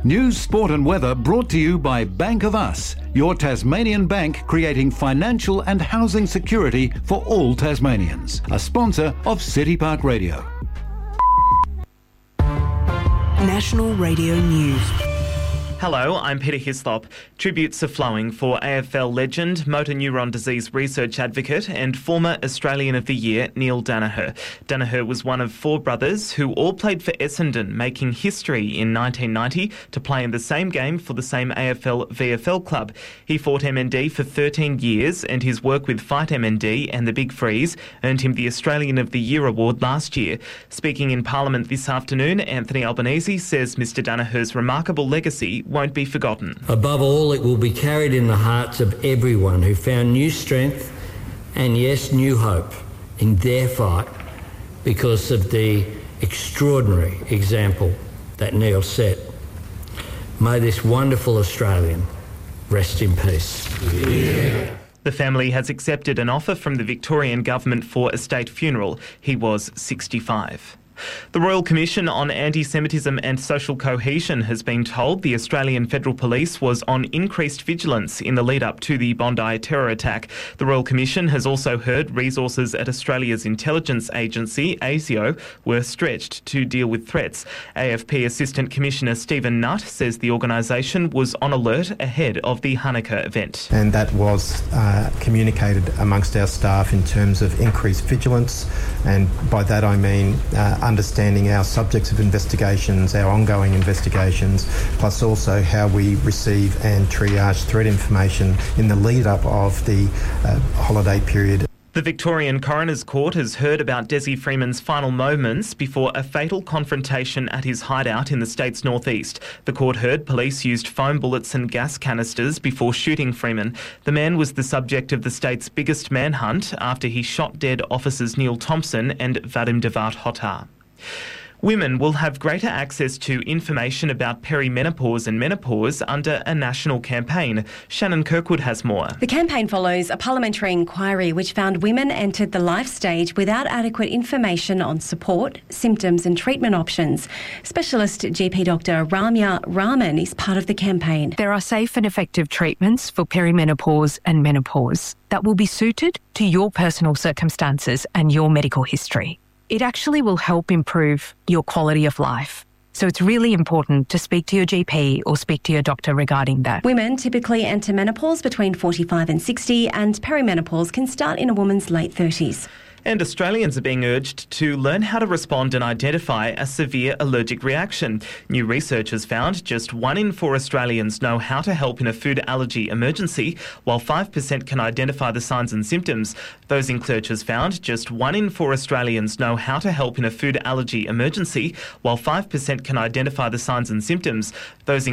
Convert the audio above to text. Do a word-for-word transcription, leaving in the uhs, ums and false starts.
News, sport and weather brought to you by Bank of Us, your Tasmanian bank creating financial and housing security for all Tasmanians. A sponsor of City Park Radio. National Radio News. Hello, I'm Peter Hislop. Tributes are flowing for A F L legend, motor neuron disease research advocate and former Australian of the Year, Neil Daniher. Daniher was one of four brothers who all played for Essendon, making history in nineteen ninety to play in the same game for the same A F L V F L club. He fought M N D for thirteen years, and his work with Fight M N D and the Big Freeze earned him the Australian of the Year award last year. Speaking in Parliament this afternoon, Anthony Albanese says Mr Daniher's remarkable legacy won't be forgotten. Above all, it will be carried in the hearts of everyone who found new strength and, yes, new hope in their fight because of the extraordinary example that Neil set. May this wonderful Australian rest in peace. Yeah. The family has accepted an offer from the Victorian Government for a state funeral. He was sixty-five. The Royal Commission on Anti-Semitism and Social Cohesion has been told the Australian Federal Police was on increased vigilance in the lead-up to the Bondi terror attack. The Royal Commission has also heard resources at Australia's intelligence agency, ASIO, were stretched to deal with threats. A F P Assistant Commissioner Stephen Nutt says the organisation was on alert ahead of the Hanukkah event. And that was uh, communicated amongst our staff in terms of increased vigilance, and by that I mean uh, understanding our subjects of investigations, our ongoing investigations, plus also how we receive and triage threat information in the lead-up of the uh, holiday period. The Victorian Coroner's Court has heard about Desi Freeman's final moments before a fatal confrontation at his hideout in the state's northeast. The court heard police used foam bullets and gas canisters before shooting Freeman. The man was the subject of the state's biggest manhunt after he shot dead officers Neil Thompson and Vadim Devat Hotar. Women will have greater access to information about perimenopause and menopause under a national campaign. Shannon Kirkwood has more. The campaign follows a parliamentary inquiry which found women entered the life stage without adequate information on support, symptoms and treatment options. Specialist G P Doctor Ramya Raman is part of the campaign. There are safe and effective treatments for perimenopause and menopause that will be suited to your personal circumstances and your medical history. It actually will help improve your quality of life. So it's really important to speak to your G P or speak to your doctor regarding that. Women typically enter menopause between forty-five and sixty, and perimenopause can start in a woman's late thirties. And Australians are being urged to learn how to respond and identify a severe allergic reaction. New research has found just one in four Australians know how to help in a food allergy emergency, while five percent can identify the signs and symptoms. Those research has found just one in four Australians know how to help in a food allergy emergency, while five percent can identify the signs and symptoms. Those